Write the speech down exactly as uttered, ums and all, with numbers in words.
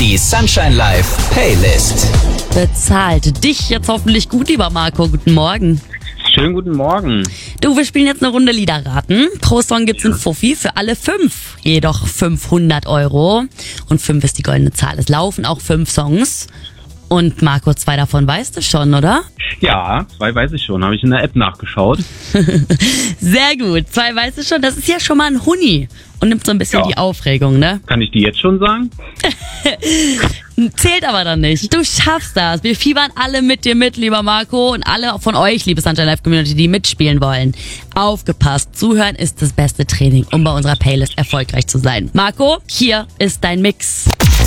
Die Sunshine Live Playlist. Bezahlt dich jetzt hoffentlich gut, lieber Marco. Guten Morgen. Schönen guten Morgen. Du, wir spielen jetzt eine Runde Lieder raten. Pro Song gibt's einen Fuffi für alle fünf. Jedoch fünfhundert Euro. Und fünf ist die goldene Zahl. Es laufen auch fünf Songs. Und Marco, zwei davon weißt du schon, oder? Ja, zwei weiß ich schon. Habe ich in der App nachgeschaut. Sehr gut. Zwei weißt du schon. Das ist ja schon mal ein Huni. Und nimmt so ein bisschen Ja. die Aufregung, ne? Kann ich die jetzt schon sagen? Zählt aber dann nicht. Du schaffst das. Wir fiebern alle mit dir mit, lieber Marco. Und alle von euch, liebe Sunshine Live Community, die mitspielen wollen. Aufgepasst. Zuhören ist das beste Training, um bei unserer Playlist erfolgreich zu sein. Marco, hier ist dein Mix.